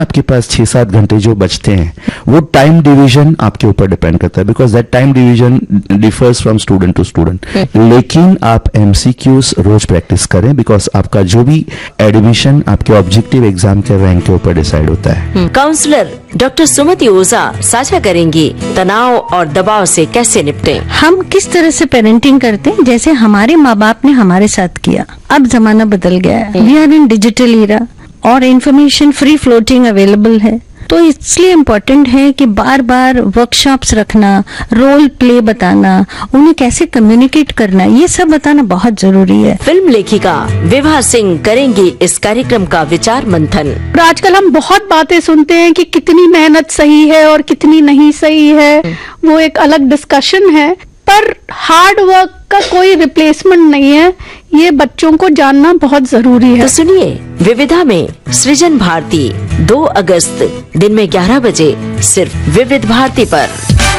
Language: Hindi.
आपके पास 6-7 घंटे जो बचते हैं, वो टाइम डिवीजन आपके ऊपर डिपेंड करता है, because that time division differs from student to student. लेकिन आप एमसीक्यूज रोज प्रैक्टिस करें, बिकॉज आपका जो भी एडमिशन आपके ऑब्जेक्टिव एग्जाम के रैंक के ऊपर डिसाइड होता है। काउंसलर डॉक्टर सुमति ओझा साझा करेंगी तनाव और दबाव से कैसे निपटें। हम किस तरह से पेरेंटिंग करते हैं, जैसे हमारे माँ बाप ने हमारे साथ किया। अब जमाना बदल गया है, we are in digital Ira और इंफॉर्मेशन फ्री फ्लोटिंग अवेलेबल है। तो इसलिए इम्पोर्टेंट है कि बार बार वर्कशॉप्स रखना, रोल प्ले बताना, उन्हें कैसे कम्युनिकेट करना, ये सब बताना बहुत जरूरी है। फिल्म लेखिका विभा सिंह करेंगी इस कार्यक्रम का विचार मंथन। और आजकल हम बहुत बातें सुनते हैं कि कितनी मेहनत सही है और कितनी नहीं सही है, वो एक अलग डिस्कशन है, पर हार्ड वर्क का कोई रिप्लेसमेंट नहीं है, ये बच्चों को जानना बहुत जरूरी है। तो सुनिए विविधा में सृजन भारती 2 अगस्त दिन में 11 बजे सिर्फ विविध भारती पर।